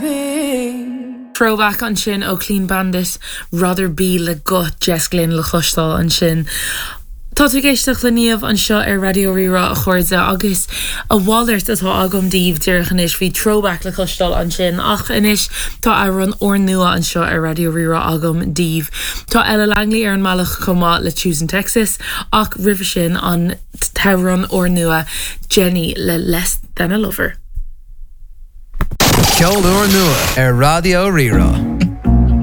Throwback an sin ó Clean Bandit, Rather Be le go Jess Glynn le chlustal an sin. Tá tú géisteach le níomh an seo ar Radio Rira a chuirde agus a bhálairt atá agam díomh dearchan is bhí throwback le chlustal an sin ach inis tá a run or nua an seo ar Radio Rira agam díomh. Tá Ella Langley ar an malach comá le Choosing Texas ach river sin an run or nua Jenny le Less Than a Lover. Ceol or nua ar Radio Rira.